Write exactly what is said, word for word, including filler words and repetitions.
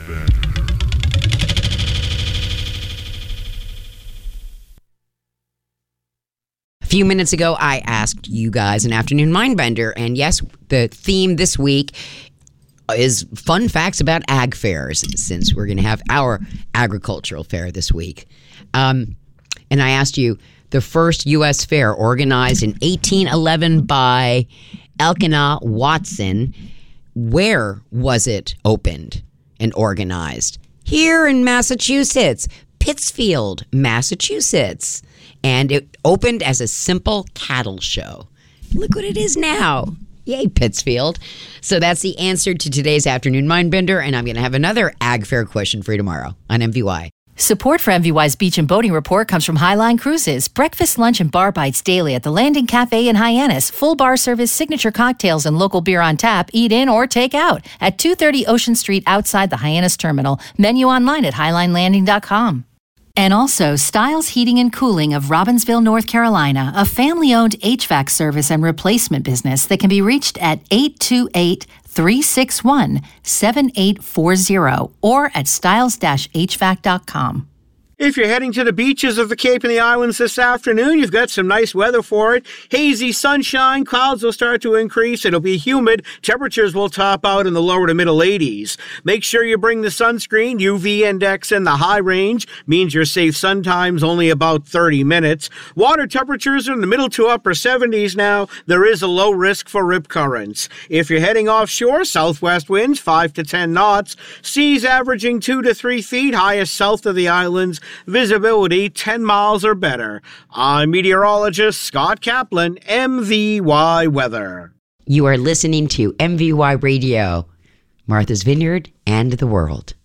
A few minutes ago, I asked you guys an afternoon mindbender, and yes, the theme this week is fun facts about ag fairs, since we're going to have our agricultural fair this week. Um, and I asked you, the first U S fair organized in eighteen eleven by Elkanah Watson, where was it opened and organized? Here in Massachusetts, Pittsfield, Massachusetts. And it opened as a simple cattle show. Look what it is now. Yay, Pittsfield. So that's the answer to today's afternoon mindbender, and I'm going to have another ag fair question for you tomorrow on M V Y. Support for M V Y's Beach and Boating Report comes from Highline Cruises. Breakfast, lunch, and bar bites daily at the Landing Cafe in Hyannis. Full bar service, signature cocktails, and local beer on tap. Eat in or take out at two thirty Ocean Street outside the Hyannis Terminal. Menu online at highline landing dot com. And also, Styles Heating and Cooling of Robbinsville, North Carolina, a family-owned H V A C service and replacement business that can be reached at eight two eight, three six one, seven eight four zero or at styles dash h v a c dot com. If you're heading to the beaches of the Cape and the Islands this afternoon, you've got some nice weather for it. Hazy sunshine, clouds will start to increase, it'll be humid, temperatures will top out in the lower to middle eighties. Make sure you bring the sunscreen, U V index in the high range, means your safe sun time's only about thirty minutes. Water temperatures are in the middle to upper seventies now, there is a low risk for rip currents. If you're heading offshore, southwest winds five to ten knots, seas averaging two to three feet, highest south of the islands, visibility ten miles or better. I'm meteorologist Scott Kaplan, M V Y Weather. You are listening to M V Y Radio, Martha's Vineyard and the World.